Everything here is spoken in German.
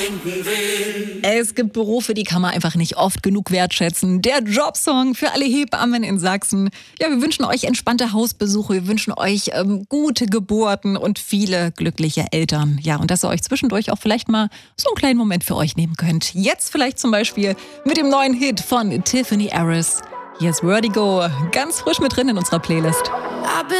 denken will. Es gibt Berufe, die kann man einfach nicht oft genug wertschätzen. Der Jobsong für alle Hebammen in Sachsen. Ja, wir wünschen euch entspannte Hausbesuche, wir wünschen euch gute Geburten und viele glückliche Eltern. Ja, und dass ihr euch zwischendurch auch vielleicht mal so einen kleinen Moment für euch nehmen könnt. Jetzt vielleicht zum Beispiel mit dem neuen Hit von Tiffany Harris. Hier ist Vertigo, ganz frisch mit drin in unserer Playlist.